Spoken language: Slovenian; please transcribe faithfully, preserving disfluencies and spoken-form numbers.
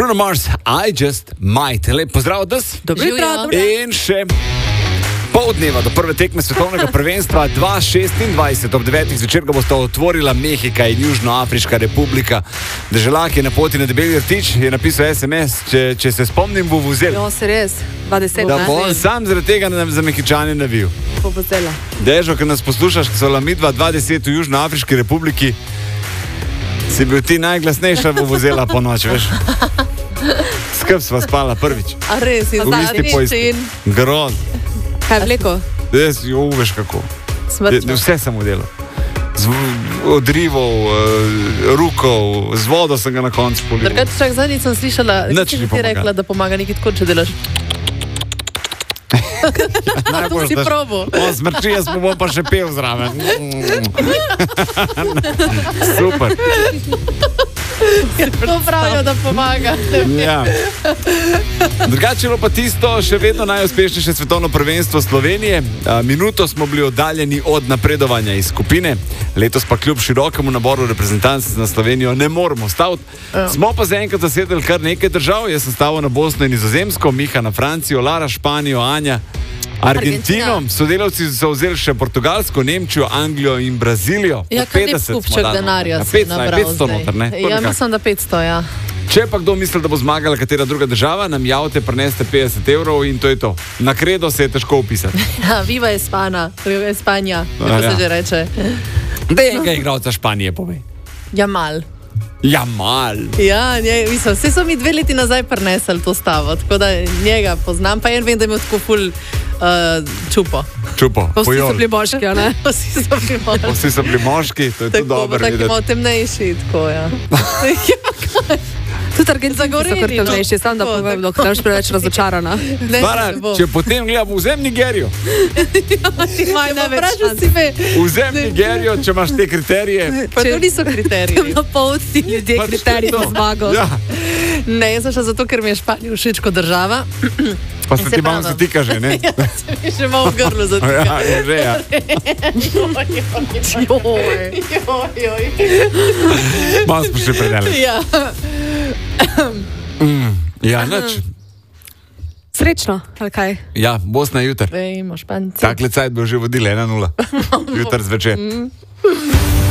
Bruno Mars, I Just Might. Lep pozdrav od nas. Dobro jutro. In še pol dneva do prve tekme svetovnega prvenstva dva tisoč šestindvajset. Ob devetih zvečer ga bosta otvorila Mehika in Južnoafriška republika. Deželak je na poti na Debeli rtič, je napisal es em es, če, če se spomnim, bo vzel. Jo, se res, dvajset Da bo on sam zaradi tega za Mehičane navil. bo vzela. Dežo, ker nas poslušaš, ko so lamidva dvajset v Južnoafriški republiki, si bil ti najglasnejša bo vzela po noč, veš. Skrb sva spala prvič. A res, in V isti pojsti. Grod. Kaj vleko? Jaz, jo, veš kako. Smrčno. Vse sem udelal. Z odrivov, uh, rukov, z vodo sem ga na koncu polil. Drugače, čak zadnjič sem slišala, Nič ki ni ti rekla, da pomaga nekaj tako, če delaš. To si probo. On smrči, jaz mu bom pa še pel zraven. Super. To pravijo, da pomaga. Ja. Drugače je bilo pa tisto še vedno najuspešnejše svetovno prvenstvo Slovenije. A, minuto smo bili oddaljeni od napredovanja iz skupine. Letos pa kljub širokemu naboru reprezentanc na Slovenijo ne moremo staviti. Ja. Smo pa zaenkrat zasedali kar nekaj držav. Jaz sem stavil na Bosno in Nizozemsko, Miha na Francijo, Lara Španijo, Anja Argentino. Sodelavci so vzeli še Portugalsko, Nemčijo, Anglijo in Brazilijo. Ja, Po kar lep petdeset smo kupček dali. denarja Ja, si petsto, nabral petsto zdaj. noter, ne? Ja, mislim, da petsto, ja. Če pa kdo misli, da bo zmagala katera druga država, nam javite, preneste petdeset evrov in to je to. Na kredo se je težko upisati. Ja, viva Espana, viva Espanja, kako Ja. se že reče. Da je enega igralca Španije, povej. Jamal. Jamal. Ja, nje, mislim, vse so mi dve leti nazaj prinesli to stavo, tako da njega poznam, pa en vem, da ima tako ful uh, čupo. Čupo, Pa vsi so pojol. bili moški, a ne? Vsi so bili moški. Vsi so bili moški, to je tudi Tako, pa dobro tako videti. malo temnejši, tako, ja. Tudi Argentinci so kar Zagoreli, no. temnejši, sam da Tako, povem, tako. da ne boš preveč razočarana. Ne, Mara, ne bom. če potem gledam, vzem Nigerijo. Imajo Ja, največ vprašal šans. si me, Vzem Nigerijo, če imaš te kriterije. pa to niso kriteriji. Na pol ti ljudje Pač kriteriji to. za zmago. Ja, Ne, jaz sem šla zato, ker mi je Španija všeč kot država. pa se Se ti malo pravi. zatika že, ne? Ja, se mi še malo v grlu Ja, zatika. je že, ja. Joj, joj, joj. Malo smo še predali. Ja. Ja, nič. Srečno, ali kaj? Ja, Bosna jutr. Vejmo, Španci. Takle cajt bo že vodila ena nula. Jutr zvečer.